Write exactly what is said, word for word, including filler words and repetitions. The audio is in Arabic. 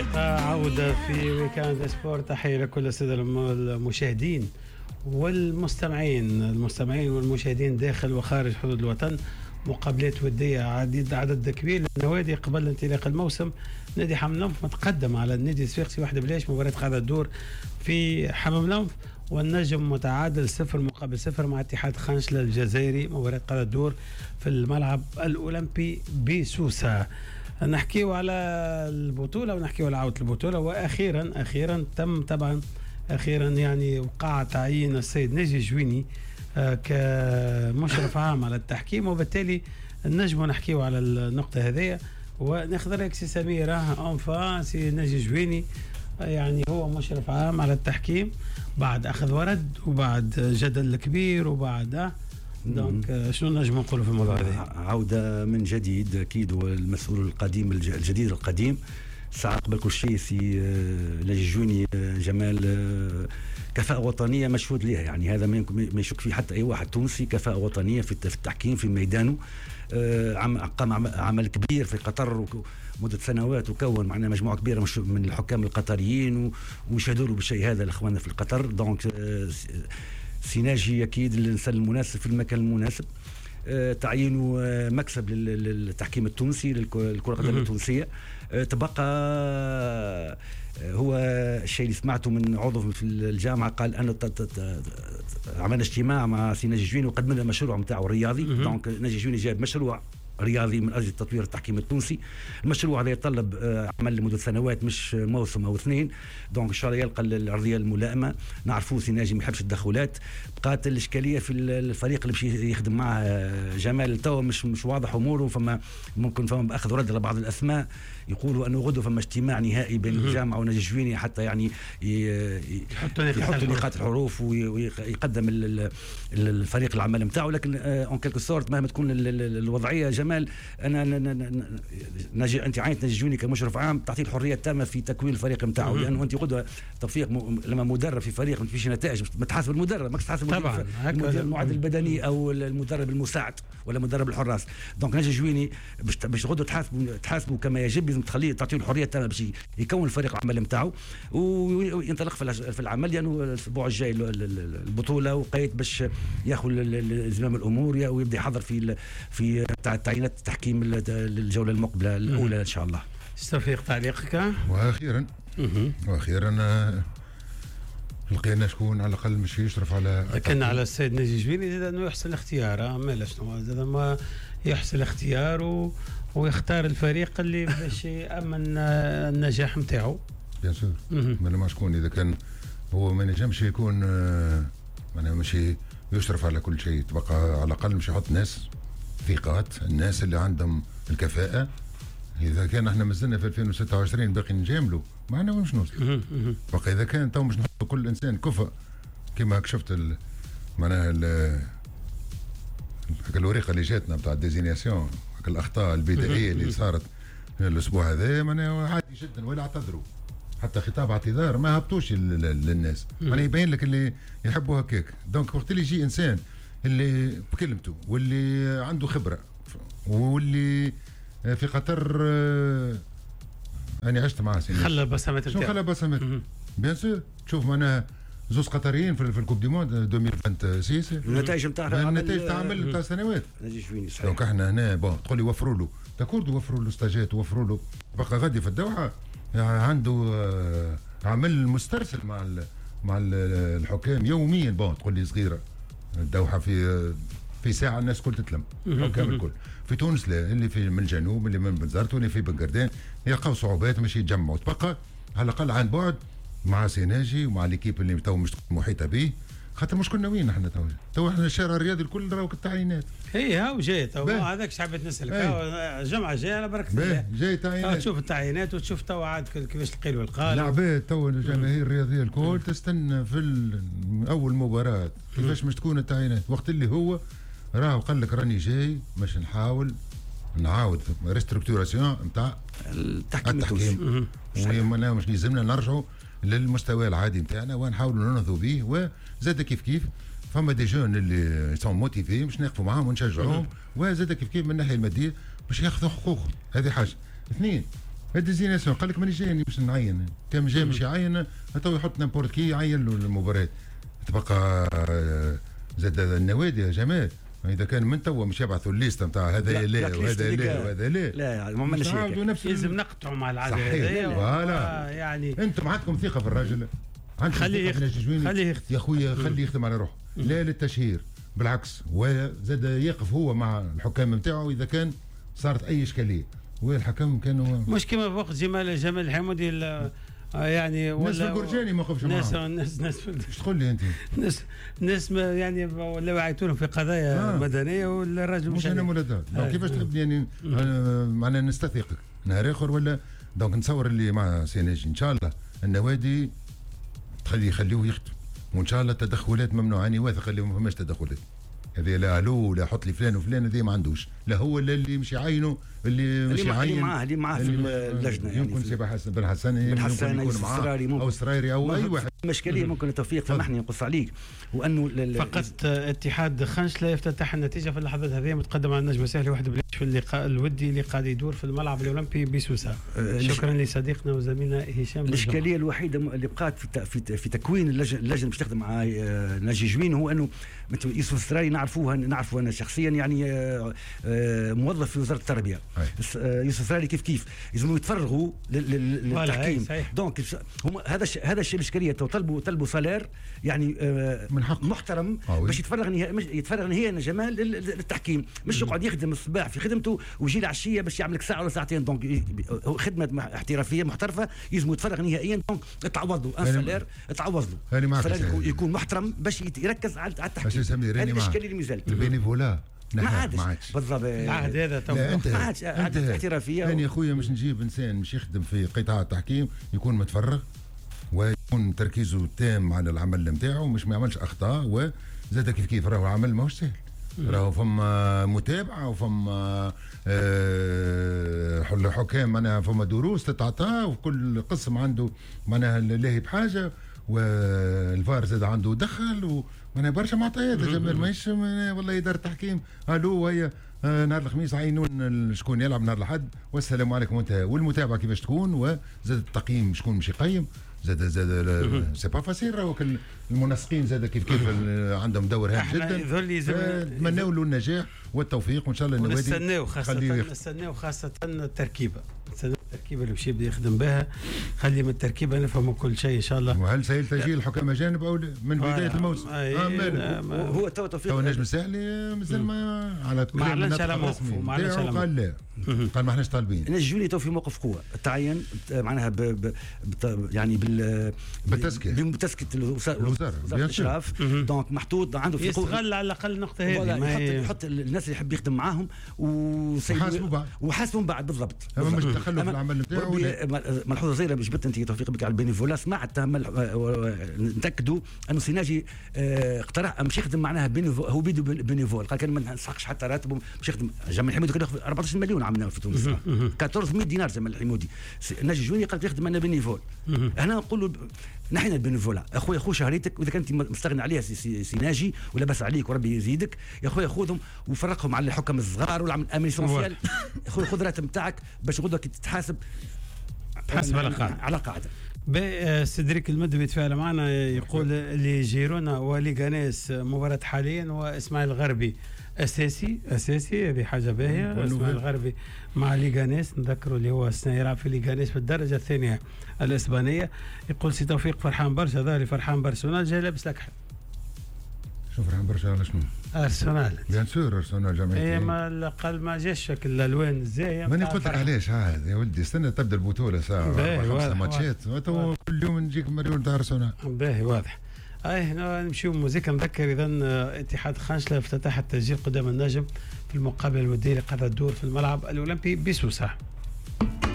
عودة في ويكاند سبورت. تحية لكل السادة المشاهدين والمستمعين المستمعين والمشاهدين داخل وخارج حدود الوطن. مقابلات ودية عديد عدد كبير للنوادي قبل انطلاق الموسم. نادي حمام لنف متقدم على النادي الصفاقسي واحدة بلاش. مباراة قاعدة تدور في حمام لنف، والنجم متعادل صفر مقابل صفر مع اتحاد خانشلة الجزائري. مباراة قاعدة تدور في الملعب الأولمبي بسوسة. نحكيو على البطولة ونحكيو على عودة البطولة. وأخيرا أخيرا تم طبعا أخيرا يعني وقع تعيين السيد ناجي جويني آه كمشرف عام على التحكيم، وبالتالي نجم نحكيو على النقطة هذه. وناخذ رأيك سي سمير أنفا سي ناجي جويني آه يعني هو مشرف عام على التحكيم بعد أخذ ورد وبعد جدل كبير وبعد دونك شنو نجم نقولوا في الموضوع هذا؟ عودة من جديد أكيد، والمسؤول القديم الجديد القديم ساعة قبل كل شيء سي ناجي جويني جمال كفاءة وطنية مشهود لها، يعني هذا ما يشك فيه حتى أي واحد تونسي. كفاءة وطنية في التحكيم في ميدانه، قام عمل كبير في قطر مدة سنوات، وكون معنا مجموعة كبيرة من الحكام القطريين ويشهدوا له بالشيء هذا الأخوان في القطر. دونك سيناجي أكيد الإنسان المناسب في المكان المناسب. أه تعيينه أه مكسب للتحكيم التونسي للكرة القدم التونسية. أه تبقى أه هو الشيء اللي سمعته من عضو في الجامعة قال أنا عملنا اجتماع مع سي ناجي جويني وقدمنا المشروع متاعه الرياضي. دونك ناجي جويني جاب مشروع رياضي من أجل تطوير التحكيم التونسي. المشروع هذا يتطلب عمل لمدة سنوات مش موسم أو اثنين. دونك إن شاء الله يلقى الأرضية الملائمة. نعرفوا سيناجي ما يحبش التدخلات. بقات الإشكالية في الفريق اللي باش يخدم معه جمال توا مش مش واضح أموره. فما ممكن فما بأخذ ورد على بعض الأسماء. يقولوا أنه غدو فما اجتماع نهائي بين الجامعة وناجي جويني حتى يعني يحطوا نقاط الحروف ويقدم الفريق العمل نتاعو. لكن اون كيلكو سورت مهما تكون الوضعية جمال، انا نجي انت عينت ناجي جويني كمشرف عام تعطيه الحريه التامه في تكوين الفريق نتاعو، لانه انت قدوه توفيق م... لما مدرب في فريق ما فيش نتائج ما تحاسب المدرب، ماكش تحاسب طبعا المعد البدني او المدرب المساعد ولا مدرب الحراس. دونك ناجي جويني باش باش غدوه تحاسبوا تحاسبوا كما يجب، لازم تخليه تعطيه الحريه التامه باش يكون الفريق العمل نتاعو وينطلق في العمل، لانه الاسبوع الجاي البطوله وقيت باش ياخذ زمام الامور ويبدا يحضر في في تعيينات تحكيم الجولة المقبلة الأولى إن شاء الله. استفيق تعليقك. وأخيرا وأخيرا لقينا شكون على الأقل مش يشرف على كان على السيد ناجي جويني زاد أنه يحسن الاختيار. ما شنو زاد ما يحسن الاختيار و... ويختار الفريق اللي باش يأمن النجاح نتاعو. بيان سور. ما شكون إذا كان هو ما نجمش يكون معناها مش يشرف على كل شيء، تبقى على الأقل مش يحط ناس ثقات، الناس اللي عندهم الكفاءة. إذا كان احنا مازلنا في ألفين وستة وعشرين باقي نجاملوا معنا ومش نوصل. بقى إذا كان تو مش نحط كل إنسان كفء كما هك شفت معناها الورقة اللي جاتنا بتاع الديزينياسيون، الأخطاء البدائية اللي صارت الأسبوع هذا معناها عادي جدا ولا اعتذروا، حتى خطاب اعتذار ما هبطوش للناس. معناها يبين لك اللي يحبوا هكاك. دونك وقت اللي يجي إنسان اللي بكلمته واللي عنده خبرة واللي في قطر أنا عشت معاه سنين خلى بسمات شو خلى بسمات بيان سور. تشوف معناها زوز قطريين في الكوب دي موند ألفين وستة النتائج نتاعها النتائج تاع عمل نتاع سنوات. ناجي جويني صحيح. دونك احنا هنا بون تقول لي وفروا له تاكورد وفروا له ستاجات وفروا له بقى غادي في الدوحة عنده عمل مسترسل مع مع الحكام يوميا. بون تقول لي صغيرة الدوحة في في ساعة الناس كل تتلم حكام الكل. في تونس لا، اللي في من الجنوب اللي من بنزرت واللي في بنقردان يلقاو صعوبات مش يتجمعوا. تبقى على الأقل عن بعد مع سيناجي ومع ليكيب اللي تو مش محيطة به، خاطر مش كنا وين احنا تو تو احنا الشارع الرياضي الكل راهو التعيينات. هي ها وجايت هذاك شعبت نسألك جمعة جاية على بركة الله جاي تعيينات تشوف التعيينات وتشوف تو عاد كيفاش القيل والقال. لعبات تو الجماهير الرياضية الكل تستنى في أول مباراة كيفاش مش تكون التعيينات، وقت اللي هو راهو قال لك راني جاي باش نحاول نعاود ريستركتوراسيون نتاع التحكيم التحكيم وما مش لازمنا نرجعوا للمستوى العادي نتاعنا ونحاولوا ننهضوا به. وزاد كيف كيف فما دي جون اللي سون موتيفي باش نقفوا معاهم ونشجعوهم، وزاد كيف كيف من الناحيه الماديه باش ياخذوا حقوقهم. هذه حاجه. اثنين الديزيناسيون قال لك ماني جاي باش نعين، كان جاي مش يعين تو يحط نابورت كي يعين له المباراه. تبقى زاد النوادي يا جمال اذا كان من توا مش يبعثوا الليسته نتاع هذا لا وهذا لا وهذا لا لا ما عملناش هيك، لازم نقطعوا مع العاده هذه. فوالا يعني انتم عندكم ثقه في الراجل، خليه يخدم خليه يخدم يا خويا خليه يخدم على روحه لا للتشهير، بالعكس وزاد يقف هو مع الحكام نتاعو اذا كان صارت اي اشكاليه. والحكم كانوا مش كما في وقت جمال جمال الحمودي يعني ولا ناس في البرجاني ما وقفش ناس ناس ناس ايش تقول لي انت؟ ناس ناس يعني ولا وعيتوا لهم في قضايا آه. مدنيه والراجل مش انا مولدات آه. كيفاش تحب يعني معناها نستثقك نهار اخر ولا دونك نتصور اللي مع سيناجي ان شاء الله النوادي تخلي يخليوه يخدم، وان شاء الله التدخلات ممنوعه. انا واثق اللي ما فماش تدخلات هذه، لا الو ولا حط لي فلان وفلان، هذه ما عندوش، لا هو لا اللي مش يعينه اللي مش يعين اللي معاه اللي معاه في اللجنه يعني يمكن سي حسن بن حسن بن حسن يكون معاه او سرايري او اي واحد. المشكليه ممكن توفيق سامحني نقص عليك، وانه فقط اتحاد خنش لا يفتتح النتيجه في اللحظات هذه، متقدم على النجم الساحلي واحد بلاش في اللقاء الودي اللي قاعد يدور في الملعب الاولمبي بسوسه. شكرا لصديقنا وزميلنا هشام. الاشكاليه الوحيده اللي بقات في في, في تكوين اللجنه اللي باش تخدم مع ناجي جوين هو انه يوسف السراي نعرفوه نعرفه انا شخصيا يعني موظف في وزاره التربيه. يوسف السراي كيف كيف يلزموا يتفرغوا للتحكيم. دونك هم هذا هذا الشيء الاشكاليه، طلبوا طلبوا سالير يعني من حق محترم باش يتفرغ نهائيا يتفرغ نهائيا جمال للتحكيم، مش يقعد يخدم الصباح في خدمته ويجي العشيه باش يعمل لك ساعه ولا ساعتين. دونك خدمه احترافيه محترفه يلزموا يتفرغ نهائيا. دونك تعوض له ان سالير تعوض له يكون محترم باش يركز على التحكيم. هذه الاشكاليه اللي مازالت البينيفولا ما عادش بالضبط العهد هذا تو ما عادش عادة احترافيه. يعني يا خويا مش نجيب انسان مش يخدم في قطاع التحكيم يكون متفرغ ويكون تركيزه تام على العمل نتاعو، مش ما يعملش اخطاء. وزاد كيف كيف راهو العمل ماهوش سهل، راهو فما متابعه وفما أه حكام معناها فما دروس تتعطى، وكل قسم عنده معناها لاهي بحاجه، والفار زاد عنده دخل وانا برشا معطيات يا جمال. ماهيش والله اداره التحكيم الو هي آه نهار الخميس عينون شكون يلعب نهار الاحد والسلام عليكم وانتهى. والمتابعه كيفاش تكون، وزاد التقييم شكون مش يقيم، زاد زاد سي با فاسيل. راهو المنسقين زاد كيف كيف عندهم دور هام جدا. نتمنوا له النجاح والتوفيق وان شاء الله النوادي نستناو خاصه نستناو خاصه التركيبه التركيبه اللي باش يبدا يخدم بها. خلي من التركيبه نفهموا كل شيء ان شاء الله. وهل سيلتجي الحكام اجانب او من بدايه الموسم؟ آه هو تو توفيق النجم الساحلي مازال ما على ما اعلنش على موقفه، ما اعلنش على قال لا قال ما احناش طالبين. نجوني تو في موقف قوه تعين معناها ب ب يعني بال بالتزكيه بتزكيه الوزاره الاشراف. دونك محطوط عنده في قوه يستغل على الاقل النقطه هذه، يحط يحط الناس اللي يحب يخدم معاهم ويحاسبوا بعد وحاسبهم بعد بالضبط. اما مش تخلوا في العمل نتاعو. ملحوظه صغيره باش جبت انت توفيق بك على البينيفولا. سمعت نتاكدوا انه سيناجي اقترح مش يخدم معناها بينيفول، هو بيدو بينيفول قال كان ما نسحقش حتى راتبه مش يخدم. جمال الحمودي كان ياخذ أربعة عشر مليون عملناه في تونس أربعتاشر دينار. جمال الحمودي ناجي جويني قال يخدم انا بينيفول. هنا نقول له نحن البينيفولا اخويا خو شهريتك، واذا كنت مستغني عليها سيناجي ولا بس عليك وربي يزيدك يا خويا خذهم وفرقهم على الحكم الصغار ولا امن سوسيال. خويا خذ راتب نتاعك باش غدوه تتحاسب تحاسب على قاعده على قاعده. سيدريك المدبي يتفاعل معنا يقول لي جيرونا وليغانيس مباراة حاليا واسماعيل الغربي اساسي اساسي هذه حاجه باهيه. اسماعيل الغربي مع ليغانيس نذكروا اللي هو السنه يلعب في ليغانيس في الدرجه الثانيه الاسبانيه. يقول سي توفيق فرحان برشا ظهري فرحان برشلونه جاي لابس لك شوف فرحان برشا على شنو؟ ارسنال بيان سور ارسنال جماهيري. اي ما قال ما جاش شكل الالوان الزاهيه. ماني قلت لك علاش عاد يا ولدي استنى تبدا البطوله ساعه خمسه ماتشات كل يوم نجيك مليون تاع ارسنال. باهي واضح. اي نمشيو موزيكا. نذكر اذا اتحاد خانشله افتتح التسجيل قدام النجم في المقابله الوديه اللي قاعده تدور في الملعب الاولمبي بسوسه.